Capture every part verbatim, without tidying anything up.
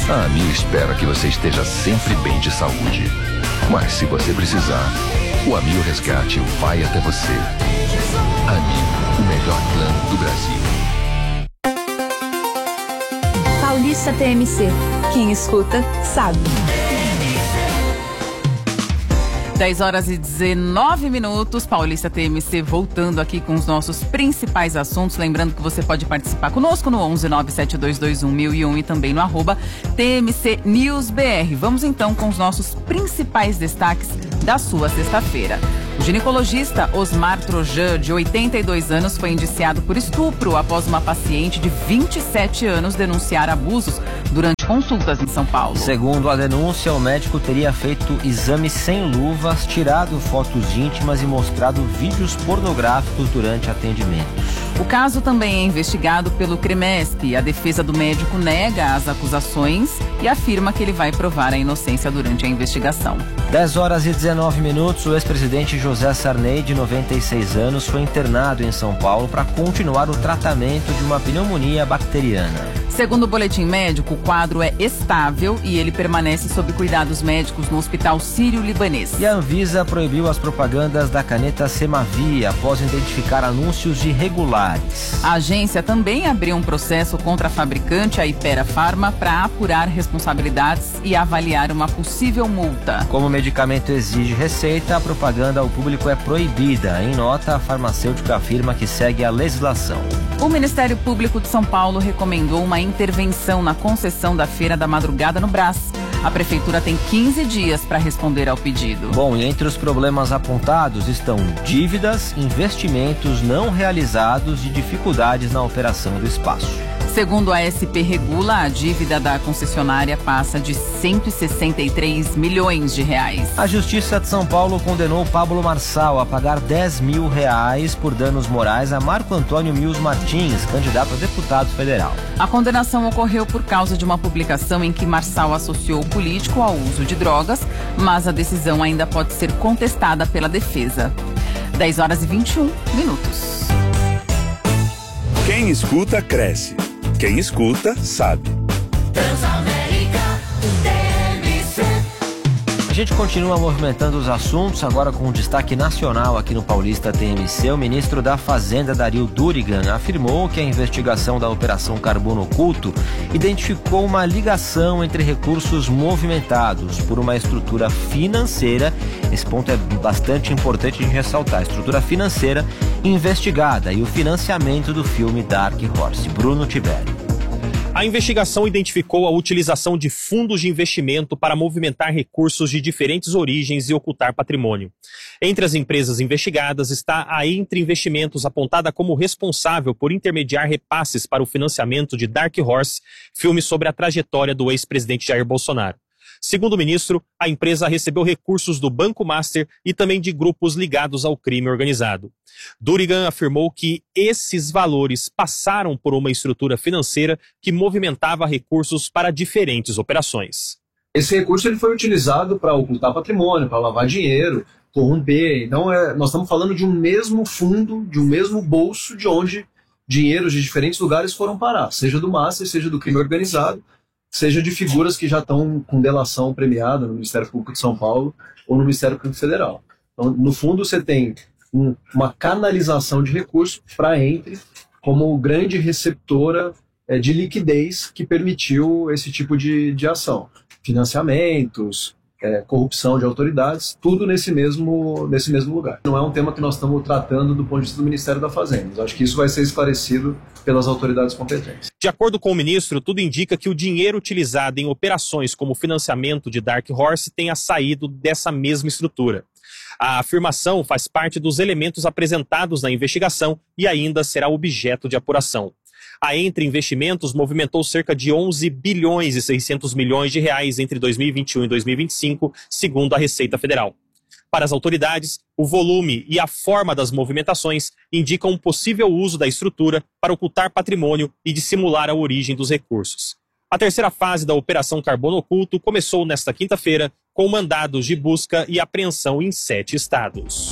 A Amil espera que você esteja sempre bem de saúde. Mas se você precisar, o Amil Resgate vai até você. Amil, o melhor plano do Brasil. Paulista T M C. Quem escuta, sabe. dez horas e dezenove minutos, Paulista T M C voltando aqui com os nossos principais assuntos. Lembrando que você pode participar conosco no onze nove sete dois dois um mil e um e também no arroba T M C News B R. Vamos então com os nossos principais destaques da sua sexta-feira. O ginecologista Osmar Trojan, de oitenta e dois anos, foi indiciado por estupro após uma paciente de vinte e sete anos denunciar abusos durante consultas em São Paulo. Segundo a denúncia, o médico teria feito exames sem luvas, tirado fotos íntimas e mostrado vídeos pornográficos durante atendimentos. O caso também é investigado pelo CREMESP. A defesa do médico nega as acusações e afirma que ele vai provar a inocência durante a investigação. dez horas e dezenove minutos, o ex-presidente José Sarney, de noventa e seis anos, foi internado em São Paulo para continuar o tratamento de uma pneumonia bacteriana. Segundo o boletim médico, o quadro é estável e ele permanece sob cuidados médicos no Hospital Sírio-Libanês. E a Anvisa proibiu as propagandas da caneta Semavia após identificar anúncios irregulares. A agência também abriu um processo contra a fabricante, a Ipera Pharma, para apurar responsabilidades e avaliar uma possível multa. Como o medicamento exige receita, a propaganda ao público é proibida. Em nota, a farmacêutica afirma que segue a legislação. O Ministério Público de São Paulo recomendou uma intervenção na concessão da Feira da Madrugada no Brás. A prefeitura tem quinze dias para responder ao pedido. Bom, e entre os problemas apontados estão dívidas, investimentos não realizados e dificuldades na operação do espaço. Segundo a S P Regula, a dívida da concessionária passa de cento e sessenta e três milhões de reais. A Justiça de São Paulo condenou Pablo Marçal a pagar dez mil reais por danos morais a Marco Antônio Mills Martins, candidato a deputado federal. A condenação ocorreu por causa de uma publicação em que Marçal associou o político ao uso de drogas, mas a decisão ainda pode ser contestada pela defesa. dez horas e vinte e um minutos. Quem escuta, cresce. Quem escuta, sabe. A gente continua movimentando os assuntos, agora com um destaque nacional aqui no Paulista T M C. O ministro da Fazenda, Dario Durigan, afirmou que a investigação da Operação Carbono Oculto identificou uma ligação entre recursos movimentados por uma estrutura financeira, esse ponto é bastante importante de ressaltar, a estrutura financeira investigada e o financiamento do filme Dark Horse. Bruno Tibério. A investigação identificou a utilização de fundos de investimento para movimentar recursos de diferentes origens e ocultar patrimônio. Entre as empresas investigadas está a Entre Investimentos, apontada como responsável por intermediar repasses para o financiamento de Dark Horse, filme sobre a trajetória do ex-presidente Jair Bolsonaro. Segundo o ministro, a empresa recebeu recursos do Banco Master e também de grupos ligados ao crime organizado. Durigan afirmou que esses valores passaram por uma estrutura financeira que movimentava recursos para diferentes operações. Esse recurso ele foi utilizado para ocultar patrimônio, para lavar dinheiro, corromper. Então é, nós estamos falando de um mesmo fundo, de um mesmo bolso de onde dinheiros de diferentes lugares foram parar, seja do Master, seja do crime organizado, seja de figuras que já estão com delação premiada no Ministério Público de São Paulo ou no Ministério Público Federal. Então, no fundo, você tem um, uma canalização de recursos para a Entre como grande receptora é, de liquidez que permitiu esse tipo de, de ação. Financiamentos, é, corrupção de autoridades, tudo nesse mesmo, nesse mesmo lugar. Não é um tema que nós estamos tratando do ponto de vista do Ministério da Fazenda. Acho que isso vai ser esclarecido pelas autoridades competentes. De acordo com o ministro, tudo indica que o dinheiro utilizado em operações como financiamento de Dark Horse tenha saído dessa mesma estrutura. A afirmação faz parte dos elementos apresentados na investigação e ainda será objeto de apuração. A Entre Investimentos movimentou cerca de onze bilhões e seiscentos milhões de reais entre dois mil e vinte e um e dois mil e vinte e cinco, segundo a Receita Federal. Para as autoridades, o volume e a forma das movimentações indicam um possível uso da estrutura para ocultar patrimônio e dissimular a origem dos recursos. A terceira fase da Operação Carbono Oculto começou nesta quinta-feira com mandados de busca e apreensão em sete estados.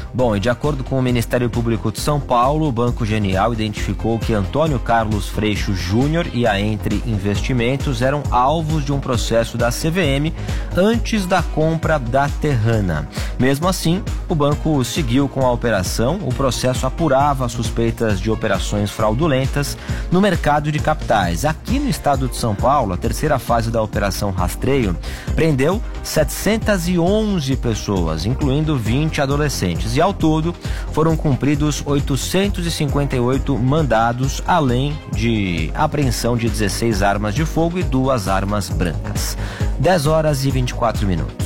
Bom, e de acordo com o Ministério Público de São Paulo, o Banco Genial identificou que Antônio Carlos Freixo Júnior e a Entre Investimentos eram alvos de um processo da C V M antes da compra da Terrana. Mesmo assim, o banco seguiu com a operação. O processo apurava suspeitas de operações fraudulentas no mercado de capitais. Aqui no estado de São Paulo, a terceira fase da Operação Rastreio prendeu setecentas e onze pessoas, incluindo vinte adolescentes. E ao todo foram cumpridos oitocentos e cinquenta e oito mandados, além de apreensão de dezesseis armas de fogo e duas armas brancas. dez horas e vinte e quatro minutos.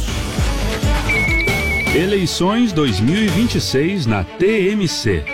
Eleições dois mil e vinte e seis na T M C.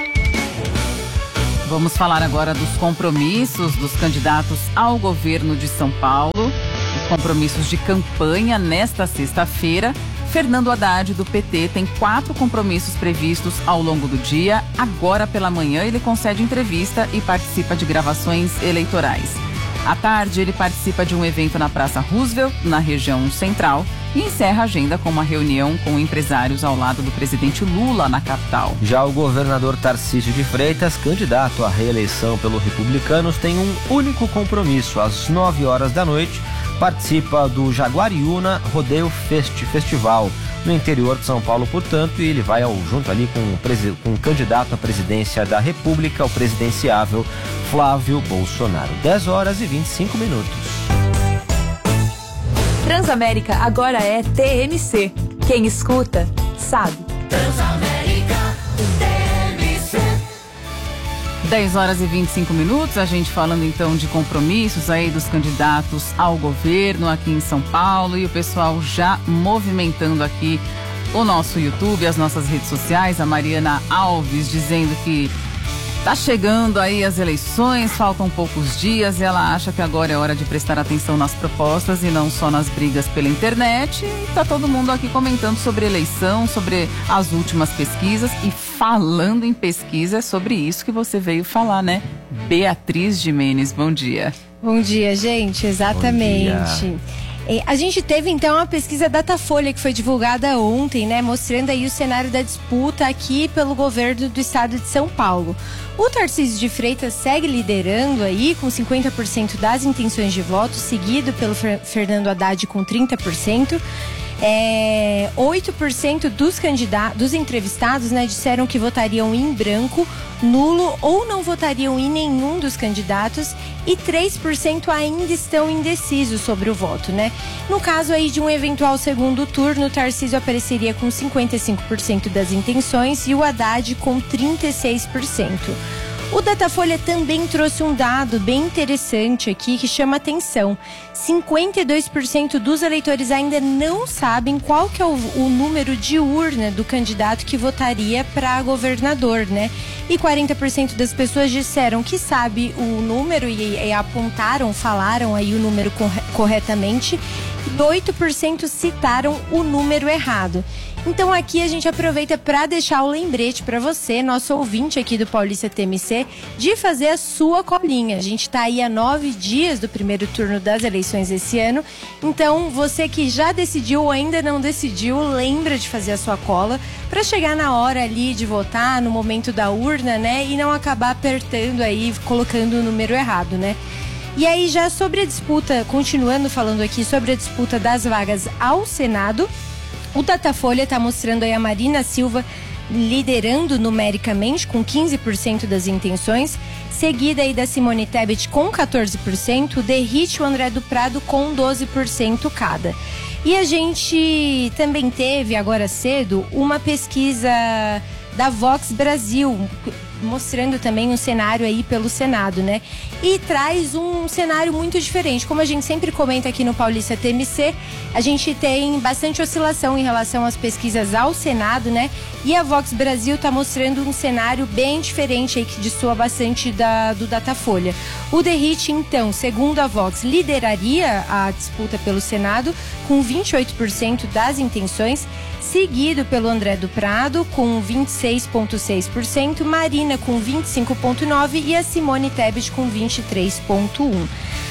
Vamos falar agora dos compromissos dos candidatos ao governo de São Paulo. Os compromissos de campanha nesta sexta-feira. Fernando Haddad, do P T, tem quatro compromissos previstos ao longo do dia. Agora pela manhã ele concede entrevista e participa de gravações eleitorais. À tarde ele participa de um evento na Praça Roosevelt, na região central, e encerra a agenda com uma reunião com empresários ao lado do presidente Lula na capital. Já o governador Tarcísio de Freitas, candidato à reeleição pelo Republicanos, tem um único compromisso. Às nove horas da noite, participa do Jaguariúna Rodeio Fest Festival, no interior de São Paulo, portanto, e ele vai ao, junto ali com o, presi- com o candidato à presidência da República, o presidenciável Flávio Bolsonaro. dez horas e vinte e cinco minutos. Transamérica agora é T M C. Quem escuta, sabe. Transamérica, T M C. dez horas e vinte e cinco minutos, a gente falando então de compromissos aí dos candidatos ao governo aqui em São Paulo, e o pessoal já movimentando aqui o nosso YouTube, as nossas redes sociais. A Mariana Alves dizendo que tá chegando aí as eleições, faltam poucos dias, e ela acha que agora é hora de prestar atenção nas propostas e não só nas brigas pela internet. E tá todo mundo aqui comentando sobre eleição, sobre as últimas pesquisas. E falando em pesquisa, é sobre isso que você veio falar, né? Beatriz Gimenez, bom dia. Bom dia, gente, exatamente. A gente teve então a pesquisa Datafolha que foi divulgada ontem, né, mostrando aí o cenário da disputa aqui pelo governo do estado de São Paulo. O Tarcísio de Freitas segue liderando aí com cinquenta por cento das intenções de voto, seguido pelo Fernando Haddad com trinta por cento. É, oito por cento dos candidatos, dos entrevistados, né, disseram que votariam em branco, nulo ou não votariam em nenhum dos candidatos, e três por cento ainda estão indecisos sobre o voto, né? No caso aí de um eventual segundo turno, o Tarcísio apareceria com cinquenta e cinco por cento das intenções e o Haddad com trinta e seis por cento. O Datafolha também trouxe um dado bem interessante aqui que chama atenção. cinquenta e dois por cento dos eleitores ainda não sabem qual que é o, o número de urna do candidato que votaria para governador, né? E quarenta por cento das pessoas disseram que sabe o número e, e apontaram, falaram aí o número corre- corretamente. E oito por cento citaram o número errado. Então aqui a gente aproveita para deixar o lembrete para você, nosso ouvinte aqui do Paulista T M C, de fazer a sua colinha. A gente está aí há nove dias do primeiro turno das eleições esse ano. Então você que já decidiu ou ainda não decidiu, lembra de fazer a sua cola para chegar na hora ali de votar, no momento da urna, né? E não acabar apertando aí, colocando o número errado, né? E aí já sobre a disputa, continuando falando aqui sobre a disputa das vagas ao Senado, o Datafolha está mostrando aí a Marina Silva liderando numericamente com quinze por cento das intenções, seguida aí da Simone Tebet com catorze por cento, o Derrite e o André do Prado com doze por cento cada. E a gente também teve agora cedo uma pesquisa da Vox Brasil, mostrando também um cenário aí pelo Senado, né? E traz um cenário muito diferente. Como a gente sempre comenta aqui no Paulista T M C, a gente tem bastante oscilação em relação às pesquisas ao Senado, né? E a Vox Brasil tá mostrando um cenário bem diferente aí, que dissoa bastante da, do Datafolha. O Derrite, então, segundo a Vox, lideraria a disputa pelo Senado com vinte e oito por cento das intenções, seguido pelo André do Prado com vinte e seis vírgula seis por cento, Marina com vinte e cinco vírgula nove por cento e a Simone Tebet com vinte e três vírgula um por cento.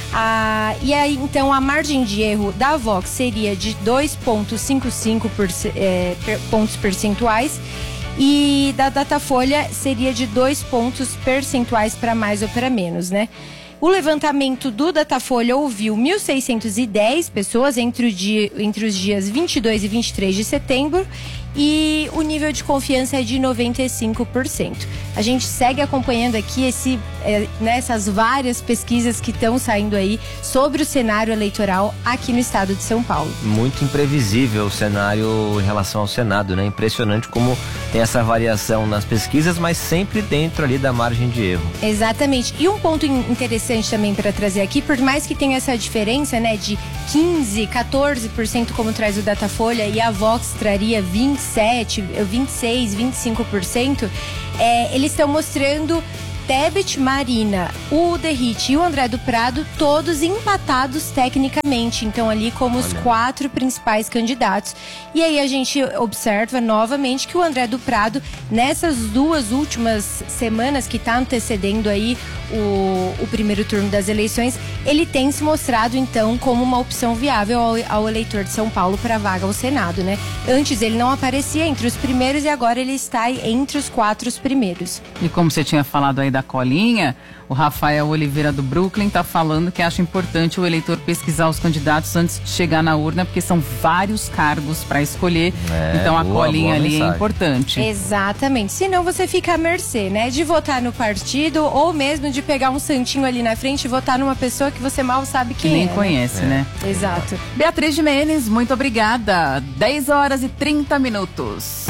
Ah, e aí, então, a margem de erro da Vox seria de dois vírgula cinquenta e cinco por, é, pontos percentuais E da Datafolha seria de dois pontos percentuais para mais ou para menos, né? O levantamento do Datafolha ouviu mil seiscentas e dez pessoas entre, o dia, entre os dias vinte e dois e vinte e três de setembro e o nível de confiança é de noventa e cinco por cento. A gente segue acompanhando aqui esse, é, nessas várias pesquisas que estão saindo aí sobre o cenário eleitoral aqui no estado de São Paulo. Muito imprevisível o cenário em relação ao Senado, né? Impressionante como tem essa variação nas pesquisas, mas sempre dentro ali da margem de erro. Exatamente. E um ponto interessante também para trazer aqui, por mais que tenha essa diferença, né, de quinze, quatorze por cento como traz o Datafolha e a Vox traria vinte e sete, vinte e seis, vinte e cinco por cento, é, eles estão mostrando Tebet, Marina, o Derrite e o André do Prado, todos empatados tecnicamente, então ali como os Olha. quatro principais candidatos. E aí a gente observa novamente que o André do Prado, nessas duas últimas semanas que está antecedendo aí o, o primeiro turno das eleições, ele tem se mostrado então como uma opção viável ao, ao eleitor de São Paulo para a vaga ao Senado, né? Antes ele não aparecia entre os primeiros e agora ele está entre os quatro primeiros. E como você tinha falado aí da colinha, o Rafael Oliveira do Brooklyn está falando que acha importante o eleitor pesquisar os candidatos antes de chegar na urna, porque são vários cargos para escolher, É, então a boa, colinha boa ali mensagem. é importante. Exatamente, senão você fica à mercê, né, de votar no partido ou mesmo de pegar um santinho ali na frente e votar numa pessoa que você mal sabe Que quem nem é. conhece, né? Exato. Beatriz Jimenez, muito obrigada. dez horas e trinta minutos.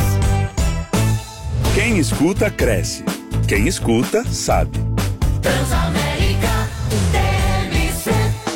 Quem escuta, cresce. Quem escuta, sabe. Transamérica T M C.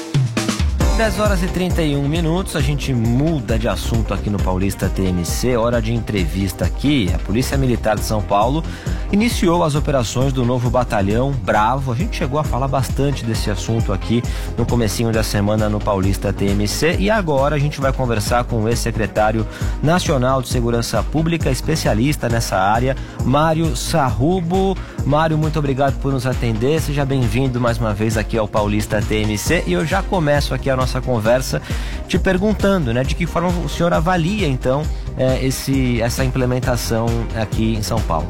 dez horas e trinta e um minutos, a gente muda de assunto aqui no Paulista T M C, hora de entrevista aqui. A Polícia Militar de São Paulo iniciou as operações do novo batalhão Bravo. A gente chegou a falar bastante desse assunto aqui no comecinho da semana no Paulista T M C e agora a gente vai conversar com o ex-secretário nacional de Segurança Pública, especialista nessa área, Mário Sarrubo. Mário, muito obrigado por nos atender, seja bem-vindo mais uma vez aqui ao Paulista T M C e eu já começo aqui a nossa conversa te perguntando, né, de que forma o senhor avalia então é, esse, essa implementação aqui em São Paulo.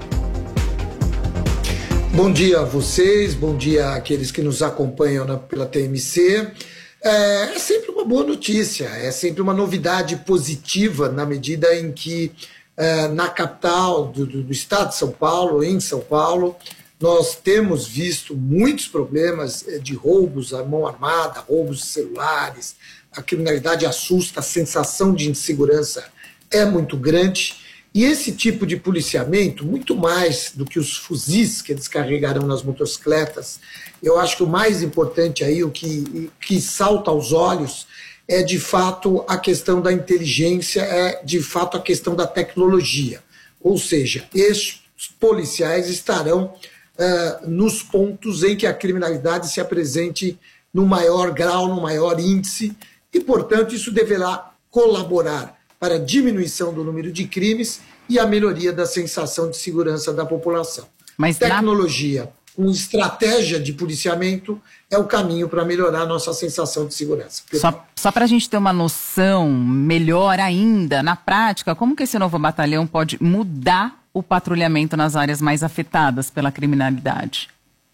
Bom dia a vocês, bom dia àqueles que nos acompanham na, pela T M C. É, é sempre uma boa notícia, é sempre uma novidade positiva na medida em que é, na capital do, do, do estado de São Paulo, em São Paulo, nós temos visto muitos problemas de roubos à mão armada, roubos de celulares, a criminalidade assusta, a sensação de insegurança é muito grande. E esse tipo de policiamento, muito mais do que os fuzis que eles carregarão nas motocicletas, eu acho que o mais importante aí, o que, que salta aos olhos, é de fato a questão da inteligência, é de fato a questão da tecnologia. Ou seja, esses policiais estarão uh, nos pontos em que a criminalidade se apresente no maior grau, no maior índice, e, portanto, isso deverá colaborar para a diminuição do número de crimes e a melhoria da sensação de segurança da população. Mas tecnologia, com estratégia de policiamento, é o caminho para melhorar a nossa sensação de segurança. Só, só para a gente ter uma noção melhor ainda, na prática, como que esse novo batalhão pode mudar o patrulhamento nas áreas mais afetadas pela criminalidade?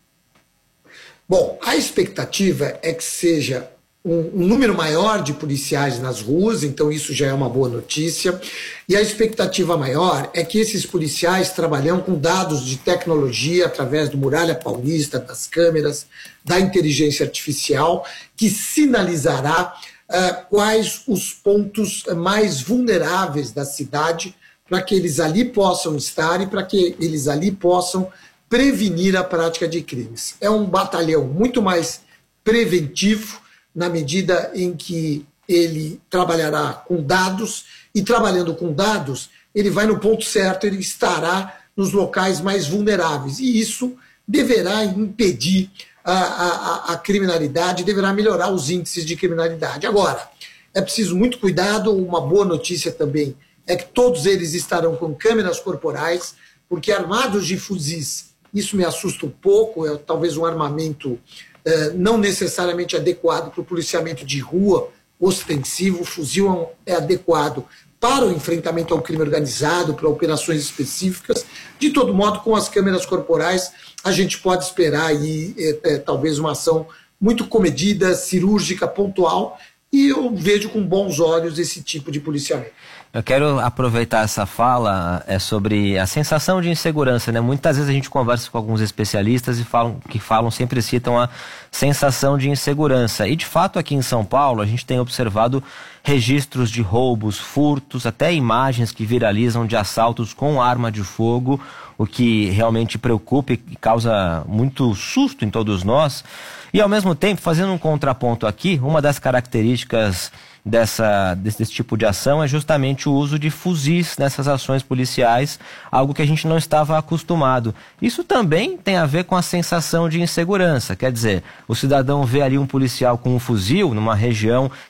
Bom, a expectativa é que seja Um, um número maior de policiais nas ruas, então isso já é uma boa notícia. E a expectativa maior é que esses policiais trabalham com dados de tecnologia através do Muralha Paulista, das câmeras, da inteligência artificial, que sinalizará uh, quais os pontos mais vulneráveis da cidade para que eles ali possam estar e para que eles ali possam prevenir a prática de crimes. É um batalhão muito mais preventivo, na medida em que ele trabalhará com dados, e trabalhando com dados, ele vai no ponto certo, ele estará nos locais mais vulneráveis, e isso deverá impedir a, a, a criminalidade, deverá melhorar os índices de criminalidade. Agora, é preciso muito cuidado, uma boa notícia também é que todos eles estarão com câmeras corporais, porque armados de fuzis, isso me assusta um pouco, é talvez um armamento Uh, não necessariamente adequado para o policiamento de rua ostensivo. O fuzil é adequado para o enfrentamento ao crime organizado, para operações específicas. De todo modo, com as câmeras corporais, a gente pode esperar aí, é, é, talvez uma ação muito comedida, cirúrgica, pontual, e eu vejo com bons olhos esse tipo de policiamento. Eu quero aproveitar essa fala é, sobre a sensação de insegurança, né? Muitas vezes a gente conversa com alguns especialistas e falam, que falam, sempre citam a sensação de insegurança. E de fato aqui em São Paulo a gente tem observado registros de roubos, furtos, até imagens que viralizam de assaltos com arma de fogo, o que realmente preocupa e causa muito susto em todos nós. E ao mesmo tempo, fazendo um contraponto aqui, uma das características dessa, desse, desse tipo de ação é justamente o uso de fuzis nessas ações policiais, algo que a gente não estava acostumado. Isso também tem a ver com a sensação de insegurança, quer dizer, o cidadão vê ali um policial com um fuzil numa região